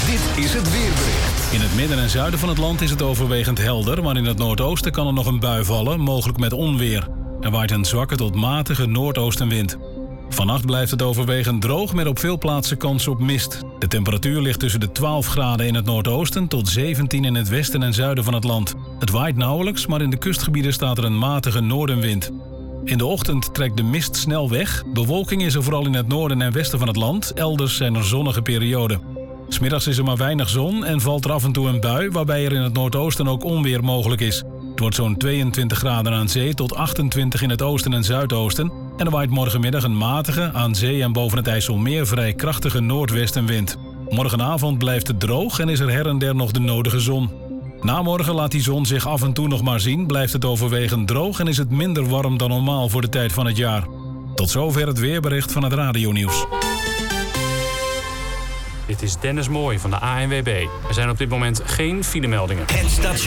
Dit is het weerbericht. In het midden en zuiden van het land is het overwegend helder, maar in het noordoosten kan er nog een bui vallen, mogelijk met onweer. Er waait een zwakke tot matige noordoostenwind. Vannacht blijft het overwegend droog, met op veel plaatsen kans op mist. De temperatuur ligt tussen de 12 graden in het noordoosten tot 17 in het westen en zuiden van het land. Het waait nauwelijks, maar in de kustgebieden staat er een matige noordenwind. In de ochtend trekt de mist snel weg. Bewolking is er vooral in het noorden en westen van het land. Elders zijn er zonnige perioden. 's Middags is er maar weinig zon en valt er af en toe een bui, waarbij er in het noordoosten ook onweer mogelijk is. Het wordt zo'n 22 graden aan zee tot 28 in het oosten en zuidoosten. En er waait morgenmiddag een matige, aan zee en boven het IJsselmeer vrij krachtige noordwestenwind. Morgenavond blijft het droog en is er her en der nog de nodige zon. Na morgen laat die zon zich af en toe nog maar zien, blijft het overwegend droog en is het minder warm dan normaal voor de tijd van het jaar. Tot zover het weerbericht van het radionieuws. Dit is Dennis Mooij van de ANWB. Er zijn op dit moment geen filemeldingen.